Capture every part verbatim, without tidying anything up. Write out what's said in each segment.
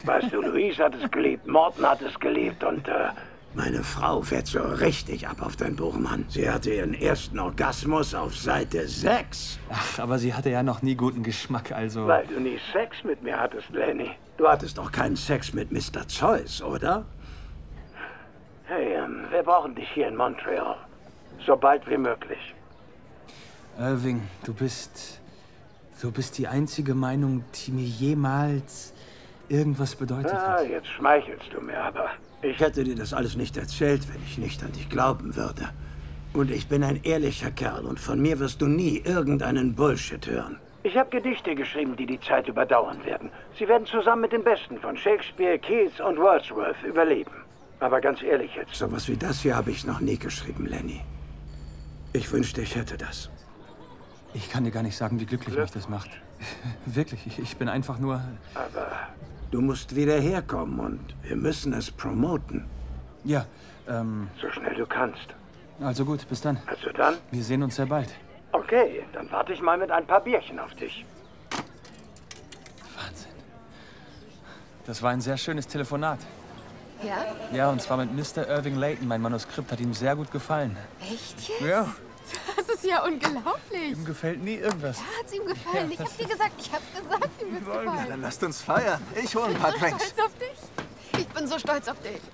Weißt du, Louise hat es geliebt, Morton hat es geliebt und, äh... Meine Frau fährt so richtig ab auf den Buchmann. Sie hatte ihren ersten Orgasmus auf Seite sechs. Ach, aber sie hatte ja noch nie guten Geschmack, also... Weil du nie Sex mit mir hattest, Lenny. Du hattest doch keinen Sex mit Mister Zeus, oder? Hey, ähm, wir brauchen dich hier in Montreal. So bald wie möglich. Irving, du bist... Du bist die einzige Meinung, die mir jemals irgendwas bedeutet Ah, hat. jetzt schmeichelst du mir aber. Ich hätte dir das alles nicht erzählt, wenn ich nicht an dich glauben würde. Und ich bin ein ehrlicher Kerl und von mir wirst du nie irgendeinen Bullshit hören. Ich habe Gedichte geschrieben, die die Zeit überdauern werden. Sie werden zusammen mit den Besten von Shakespeare, Keats und Wordsworth überleben. Aber ganz ehrlich jetzt... Sowas wie das hier habe ich noch nie geschrieben, Lenny. Ich wünschte, ich hätte das. Ich kann dir gar nicht sagen, wie glücklich mich das macht. Wirklich, ich, ich bin einfach nur... Aber du musst wieder herkommen und wir müssen es promoten. Ja, ähm... So schnell du kannst. Also gut, bis dann. Also dann? Wir sehen uns sehr bald. Okay, dann warte ich mal mit ein paar Bierchen auf dich. Wahnsinn. Das war ein sehr schönes Telefonat. Ja? Ja, und zwar mit Mister Irving Layton. Mein Manuskript hat ihm sehr gut gefallen. Echt jetzt? Ja. Das ist ja unglaublich. Ihm gefällt nie irgendwas. Ja, hat's ihm gefallen. Ich hab dir gesagt, ich hab gesagt, ihm wird's gefallen. Dann lasst uns feiern. Ich hole ein paar Ich bin so Drinks. stolz auf dich. Ich bin so stolz auf dich.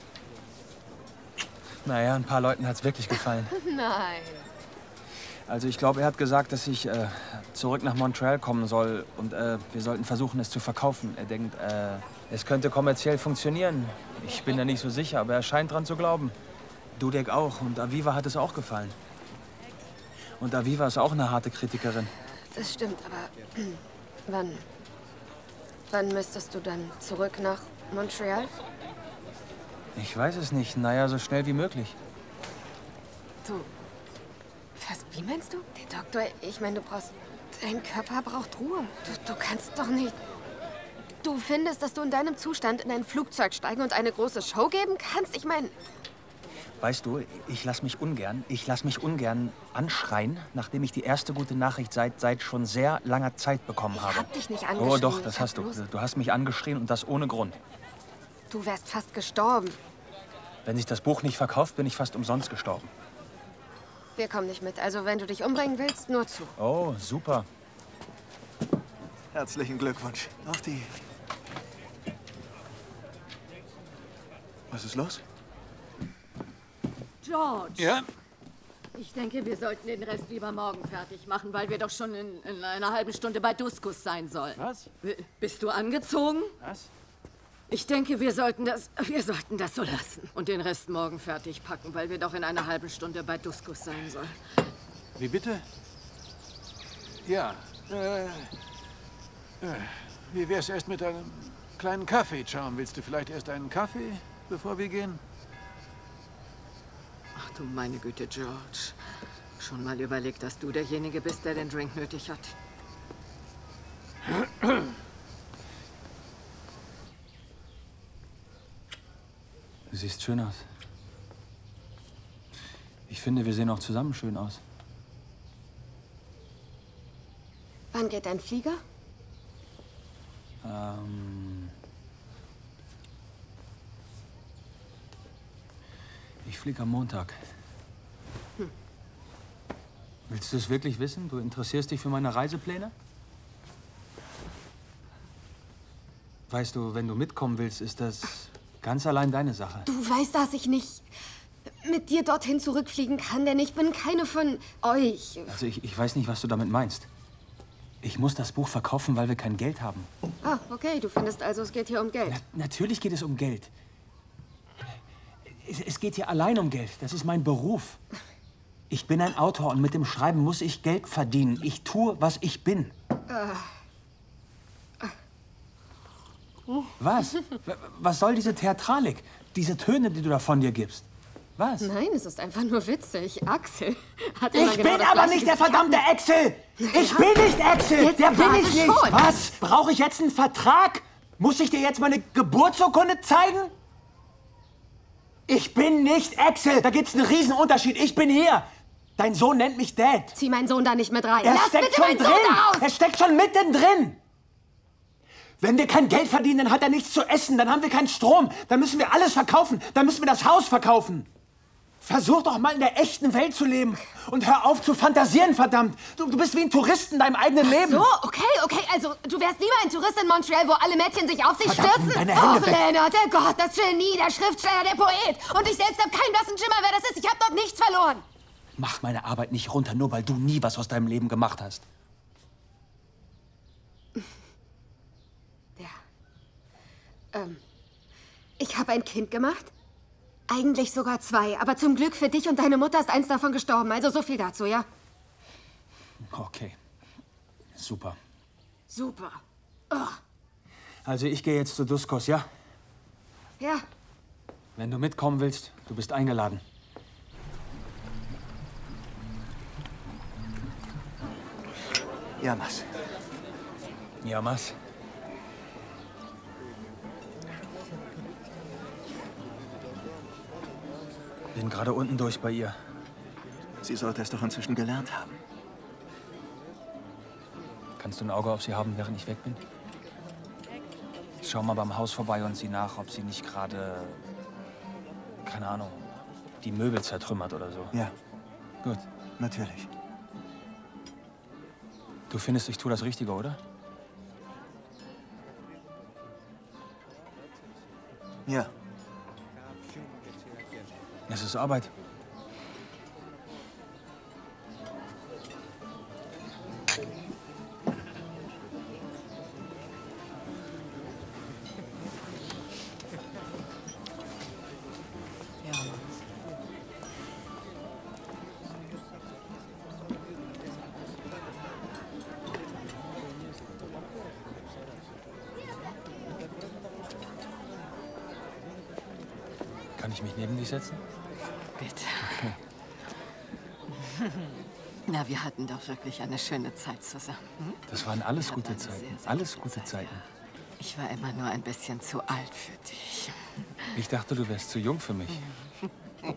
Naja, ein paar Leuten hat's wirklich gefallen. Nein. Also ich glaube, er hat gesagt, dass ich äh, zurück nach Montreal kommen soll und äh, wir sollten versuchen, es zu verkaufen. Er denkt, äh, es könnte kommerziell funktionieren. Ich bin da nicht so sicher, aber er scheint dran zu glauben. Dudek auch und Aviva hat es auch gefallen. Und Aviva ist auch eine harte Kritikerin. Das stimmt, aber wann? Wann müsstest du dann zurück nach Montreal? Ich weiß es nicht. Naja, so schnell wie möglich. Du, was, wie meinst du? Der Doktor, ich meine, du brauchst, dein Körper braucht Ruhe. Du, du kannst doch nicht... Du findest, dass du in deinem Zustand in ein Flugzeug steigen und eine große Show geben kannst? Ich meine... Weißt du, ich lass mich ungern, ich lass mich ungern anschreien, nachdem ich die erste gute Nachricht seit, seit schon sehr langer Zeit bekommen Ich habe. hab dich nicht angeschrien. Oh doch, Ich das hab hast du. bloß- Du hast mich angeschrien und das ohne Grund. Du wärst fast gestorben. Wenn sich das Buch nicht verkauft, bin ich fast umsonst gestorben. Wir kommen nicht mit. Also wenn du dich umbringen willst, nur zu. Oh, super. Herzlichen Glückwunsch. Auf die... Was ist los? George. Ja? Ich denke, wir sollten den Rest lieber morgen fertig machen, weil wir doch schon in, in einer halben Stunde bei Duskus sein sollen. Was? B- Bist du angezogen? Was? Ich denke, wir sollten das, wir sollten das so lassen und den Rest morgen fertig packen, weil wir doch in einer halben Stunde bei Duskus sein sollen. Wie bitte? Ja, äh, äh, wie wär's erst mit einem kleinen Kaffee, Charm? Willst du vielleicht erst einen Kaffee, bevor wir gehen? Ach du meine Güte, George. Schon mal überlegt, dass du derjenige bist, der den Drink nötig hat. Du siehst schön aus. Ich finde, wir sehen auch zusammen schön aus. Wann geht dein Flieger? Ähm... Ich fliege am Montag. Hm. Willst du es wirklich wissen? Du interessierst dich für meine Reisepläne? Weißt du, wenn du mitkommen willst, ist das ganz allein deine Sache. Du weißt, dass ich nicht mit dir dorthin zurückfliegen kann, denn ich bin keine von euch. Also ich, ich weiß nicht, was du damit meinst. Ich muss das Buch verkaufen, weil wir kein Geld haben. Ah, okay, du findest also, es geht hier um Geld. Na, natürlich geht es um Geld. Es, es geht hier allein um Geld. Das ist mein Beruf. Ich bin ein Autor und mit dem Schreiben muss ich Geld verdienen. Ich tue, was ich bin. Äh. Was? W- Was soll diese Theatralik? Diese Töne, die du da von dir gibst? Was? Nein, es ist einfach nur witzig. Axel hat immer Ich genau bin das aber Gleiche nicht der gesagt. verdammte Axel! Ich bin nicht Axel! Jetzt Der bin gerade ich nicht! schon. Was? Brauche ich jetzt einen Vertrag? Muss ich dir jetzt meine Geburtsurkunde zeigen? Ich bin nicht Axel! Da gibt's einen Riesenunterschied. Ich bin hier! Dein Sohn nennt mich Dad. Zieh meinen Sohn da nicht mit rein. Er Lass steckt bitte schon meinen drin! Sohn da raus! Er steckt schon mittendrin! Wenn wir kein Geld verdienen, dann hat er nichts zu essen, dann haben wir keinen Strom, dann müssen wir alles verkaufen, dann müssen wir das Haus verkaufen. Versuch doch mal in der echten Welt zu leben und hör auf zu fantasieren, verdammt. Du, du bist wie ein Tourist in deinem eigenen Leben. So, okay, okay, also du wärst lieber ein Tourist in Montreal, wo alle Mädchen sich auf sich Verdammt, stürzen? deine Hände Och, weg. Leonard, der Gott, das Genie, der Schriftsteller, der Poet. Und ich selbst habe keinen blassen Schimmer, wer das ist. Ich habe dort nichts verloren. Mach meine Arbeit nicht runter, nur weil du nie was aus deinem Leben gemacht hast. Ähm, ich habe ein Kind gemacht. Eigentlich sogar zwei. Aber zum Glück für dich und deine Mutter ist eins davon gestorben. Also so viel dazu, ja? Okay. Super. Super. Oh. Also ich gehe jetzt zu Duskos, ja? Ja. Wenn du mitkommen willst, du bist eingeladen. Yamas. Yamas. Bin gerade unten durch bei ihr. Sie sollte es doch inzwischen gelernt haben. Kannst du ein Auge auf sie haben, während ich weg bin? Schau mal beim Haus vorbei und sieh nach, ob sie nicht gerade, keine Ahnung, die Möbel zertrümmert oder so. Ja. Gut. Natürlich. Du findest, ich tue das Richtige, oder? Ja. Es ist Arbeit. Kann ich mich neben dich setzen? Bitte. Okay. Na, wir hatten doch wirklich eine schöne Zeit zusammen. Hm? Das waren alles Wir gute hatten eine Zeiten. sehr, sehr Alles gute gute Zeit, Zeiten. ja. Ich war immer nur ein bisschen zu alt für dich. Ich dachte, du wärst zu jung für mich.